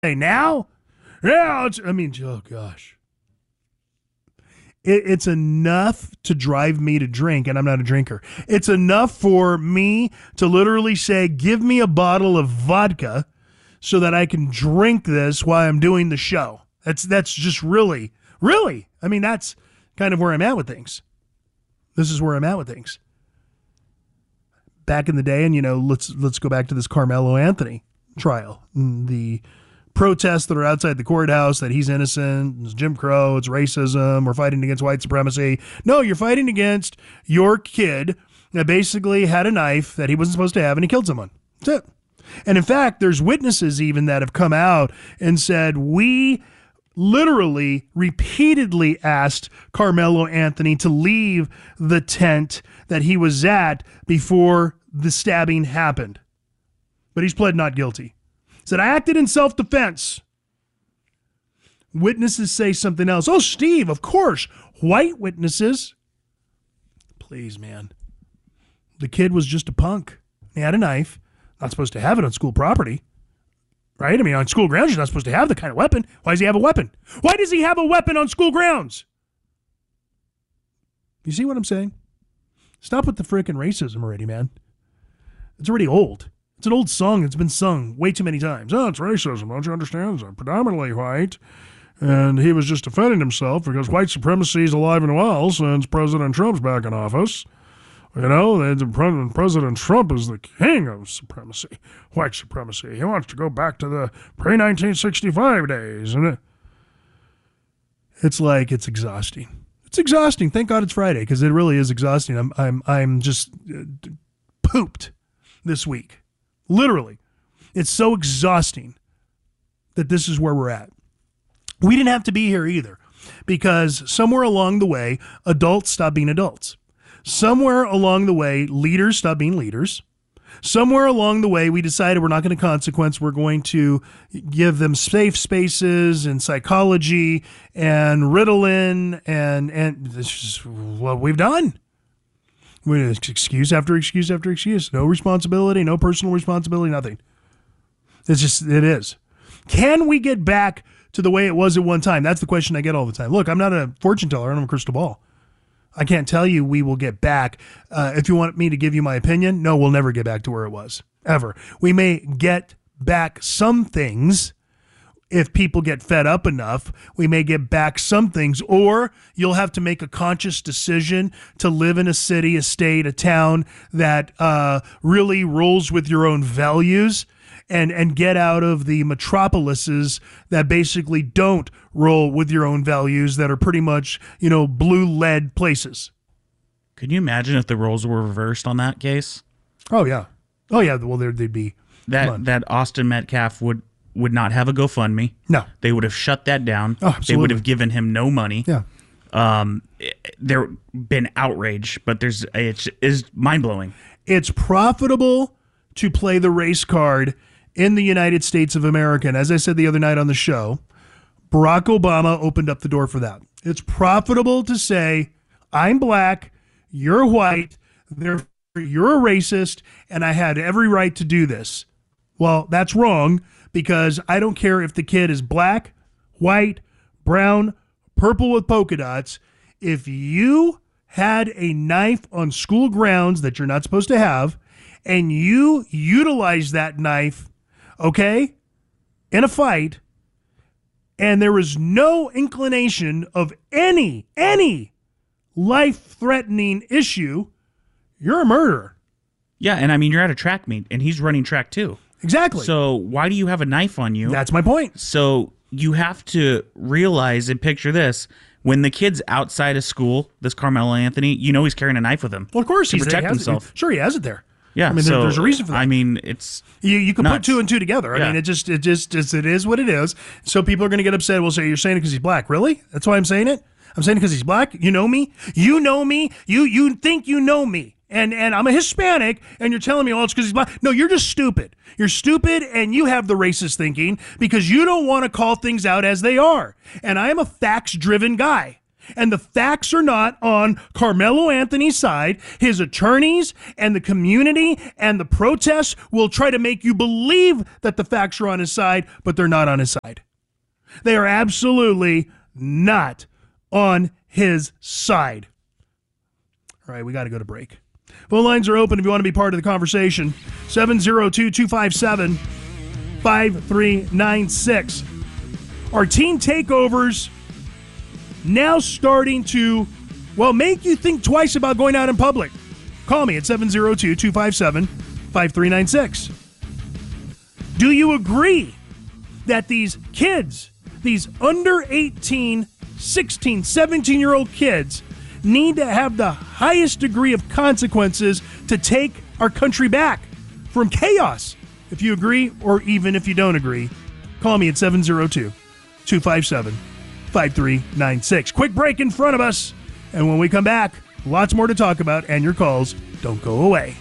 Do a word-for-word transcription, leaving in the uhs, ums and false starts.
Hey, now? Yeah, it's, I mean, oh gosh. It, it's enough to drive me to drink, and I'm not a drinker. It's enough for me to literally say, give me a bottle of vodka so that I can drink this while I'm doing the show. That's that's just really, really, I mean, that's kind of where I'm at with things. This is where I'm at with things. Back in the day, and you know, let's let's go back to this Carmelo Anthony trial. The protests that are outside the courthouse that he's innocent, it's Jim Crow, it's racism, we're fighting against white supremacy. No, you're fighting against your kid that basically had a knife that he wasn't supposed to have and he killed someone. That's it. And in fact, there's witnesses even that have come out and said, we literally repeatedly asked Carmelo Anthony to leave the tent that he was at before the stabbing happened. But he's pled not guilty. He said, I acted in self-defense. Witnesses say something else. Oh, Steve, of course. White witnesses. Please, man. The kid was just a punk. He had a knife. Not supposed to have it on school property. Right? I mean, on school grounds, you're not supposed to have the kind of weapon. Why does he have a weapon? Why does he have a weapon on school grounds? You see what I'm saying? Stop with the frickin' racism already, man. It's already old. It's an old song that's been sung way too many times. Oh, it's racism. Don't you understand? It's predominantly white. And he was just defending himself because white supremacy is alive and well since President Trump's back in office. You know, President Trump is the king of supremacy, white supremacy. He wants to go back to the pre nineteen sixty-five days. And it, it's like, it's exhausting. It's exhausting. Thank God it's Friday, because it really is exhausting. I'm, I'm, I'm just uh, pooped this week. Literally. It's so exhausting that this is where we're at. We didn't have to be here either, because somewhere along the way, adults stopped being adults. Somewhere along the way, leaders stopped being leaders. Somewhere along the way, we decided we're not going to consequence. We're going to give them safe spaces and psychology and Ritalin, and and this is what we've done. We excuse after excuse after excuse. No responsibility, no personal responsibility, nothing. It's just, it is. Can we get back to the way it was at one time? That's the question I get all the time. Look, I'm not a fortune teller. I don't have a crystal ball. I can't tell you we will get back. Uh, if you want me to give you my opinion, no, we'll never get back to where it was, ever. We may get back some things if people get fed up enough. We may get back some things, or you'll have to make a conscious decision to live in a city, a state, a town that uh, really rolls with your own values, and and get out of the metropolises that basically don't roll with your own values, that are pretty much, you know, blue lead places. Can you imagine if the roles were reversed on that case? Oh, yeah. Oh, yeah. Well, there, they'd be... That that Austin Metcalf would, would not have a GoFundMe. No. They would have shut that down. Oh, absolutely. They would have given him no money. Yeah. Um, there been outrage, but there's it's is mind-blowing. It's profitable to play the race card in the United States of America. And as I said the other night on the show, Barack Obama opened up the door for that. It's profitable to say, I'm black, you're white, therefore you're a racist, and I had every right to do this. Well, that's wrong, because I don't care if the kid is black, white, brown, purple with polka dots. If you had a knife on school grounds that you're not supposed to have, and you utilize that knife, okay, in a fight, and there was no inclination of any, any life-threatening issue, you're a murderer. Yeah, and I mean, you're at a track meet, and he's running track too. Exactly. So why do you have a knife on you? That's my point. So you have to realize and picture this. When the kid's outside of school, this Carmelo Anthony, you know he's carrying a knife with him. Well, of course. To He protect has himself. It. Sure, he has it there. Yeah, I mean, so, there, there's a reason for that. I mean, it's you. You can nuts. put two and two together. I yeah. mean, it just, it just, it's, it is what it is. So people are going to get upset. Well, say you're saying it because he's black. Really? That's why I'm saying it. I'm saying it because he's black. You know me. You know me. You, you think you know me. And and I'm a Hispanic, and you're telling me, oh, it's because he's black. No, you're just stupid. You're stupid, and you have the racist thinking because you don't want to call things out as they are. And I am a facts-driven guy. and the facts are not on Carmelo Anthony's side, his attorneys and the community and the protests will try to make you believe that the facts are on his side, but they're not on his side. They are absolutely not on his side. All right, we got to go to break. Phone lines are open if you want to be part of the conversation. seven oh two, two five seven, five three nine six. Are team takeovers now starting to, well, make you think twice about going out in public? Call me at seven oh two, two five seven, five three nine six. Do you agree that these kids, these under eighteen, sixteen, seventeen-year-old kids need to have the highest degree of consequences to take our country back from chaos? If you agree, or even if you don't agree, call me at seven oh two, two five seven, five three nine six. Quick break in front of us, and when we come back, lots more to talk about, and your calls don't go away.